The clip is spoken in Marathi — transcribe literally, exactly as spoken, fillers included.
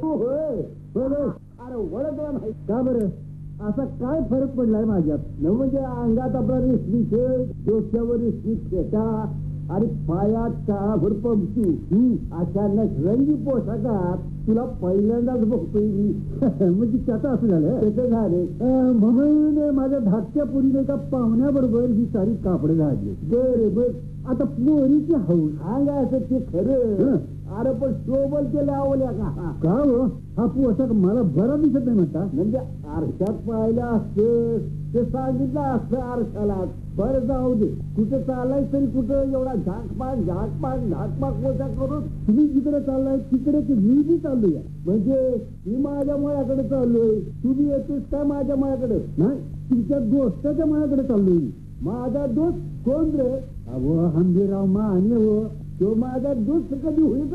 होय अरे ओळखला नाही का बरं? असा काय फरक पडलाय माझ्यात? न म्हणजे अंगात आपला रेशमी शर्ट, डोक्यावर रेशमी फेटा आणि पायात काळाभर पंचू, अशा नसरंगी पोशाखात तुला पहिल्यांदाच बघतोय मी. म्हणजे त्याचं असं झालं त्याचं झालं म्हणून माझ्या धाकट्या पुरीने का पाहुण्याबरोबर ही सारी कापडं झाली. बर बर आता पोरीची हौस सांगायचं ते खरं. अरे पण शोभल ते लावल्या का का हो? हा पोशाख मला बरा दिसत नाही म्हणता. म्हणजे आरशात पाहिलं असतं ते सांगितलं असतं आरशाला. बरं जाऊ दे, कुठं चाललाय तरी कुठं एवढा झाकपाक झाकपाक झाकपाक पोशाख करून तुम्ही जिकडे चाललाय तिकडे की मी बी चाललोय. म्हणजे मी माझ्या मळ्याकडे चाललोय, तुम्ही येतोस काय माझ्या मळ्याकडे? नाही, तुमच्या दोस्ताच्या मळ्याकडे चाललोय. माझा दोस्त कोण रे? अहो हंबीराव माने हो. तो माझा दोस्त कधी होईल